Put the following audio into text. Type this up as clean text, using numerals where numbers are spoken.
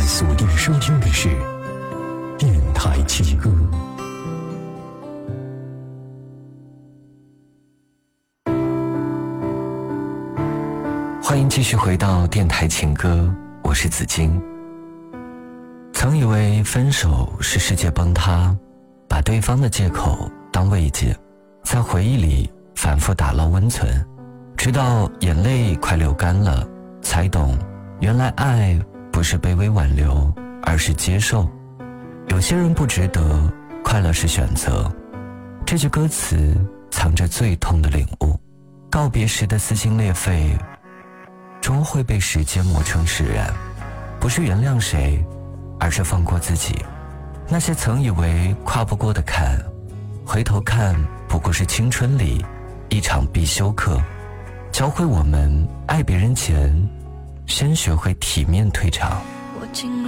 锁定收听的是电台情歌。 欢迎继续回到电台情歌，我是子金。曾以为分手是世界崩塌，把对方的借口当慰藉，在回忆里反复打捞温存，直到眼泪快流干了，才懂原来爱不是卑微挽留，而是接受。有些人不值得，快乐是选择。这句歌词藏着最痛的领悟，告别时的撕心裂肺终会被时间磨成释然。不是原谅谁，而是放过自己。那些曾以为跨不过的坎，回头看不过是青春里一场必修课，教会我们爱别人前先学会体面退场。 我竟然